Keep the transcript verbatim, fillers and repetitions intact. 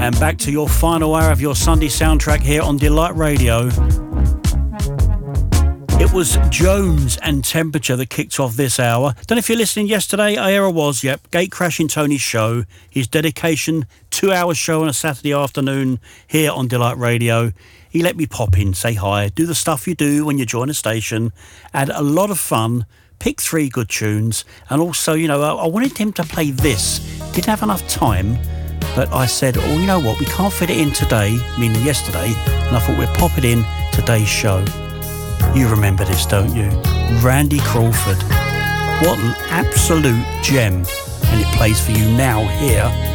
And back to your final hour of your Sunday soundtrack here on Delight Radio. It was Jones and Temperature that kicked off this hour. Don't know if you're listening yesterday. I here I was, yep. Gate Crashing Tony's show. His dedication, two-hour show on a Saturday afternoon here on Delight Radio. He let me pop in, say hi, do the stuff you do when you join a station. Had a lot of fun. Pick three good tunes. And also, you know, I, I wanted him to play this. Didn't have enough time. But I said, oh, you know what, we can't fit it in today, meaning yesterday, and I thought we'd pop it in today's show. You remember this, don't you? Randy Crawford. What an absolute gem. And it plays for you now here